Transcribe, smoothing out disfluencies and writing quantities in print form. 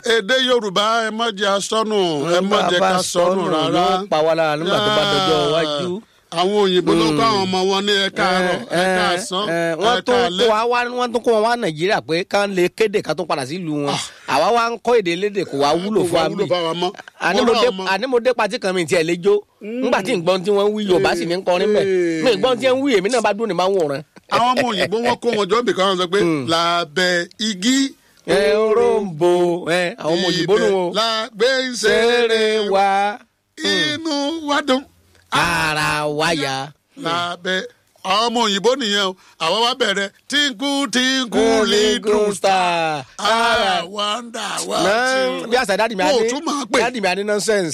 èdè Yorùbá ẹ má jẹ́ asọnù ẹ má jẹ́ ká sọnù rárá. ló pa wá lára nígbà tó bá dọjọ́ iwájú. àwọn òyìnbó ló kọ́ àwọn ọmọ wọn ní ẹ̀ka àárọ̀ ẹ̀ka àsán ẹ̀ka alẹ́. wọ́n tún kó wọn wá Nàìjíríà pé ká lè kéde ká tún padà sílùú wọn. àwa wá ń kọ́ èdè lédè kò wá wúlò fún àmì. àní mo dé pati kan mi tiẹ̀ lè jó nígbà tí n gbọ́n tí wọ́n wí Yorùbá sì ní kọrin bẹ́ẹ̀ mi gbọ́n tí wọ́n wí èmi náà bá dún ní máa ń wòran. àwọn ọmọ òyìnbó wọn kó wọn jọ bìkan wọn sọ pé lábẹ́ igi òrombo àwọn ọmọ òyìnbó nù o. lágbé ṣeré wa inú wa dùn. ara wa yá. lábẹ́ àwọn ọmọ òyìnbó nìyẹn o àwa wá bẹ̀rẹ̀ tínkù little star ara wonder wá. bí àṣà dáàdì mi á ní nonsense.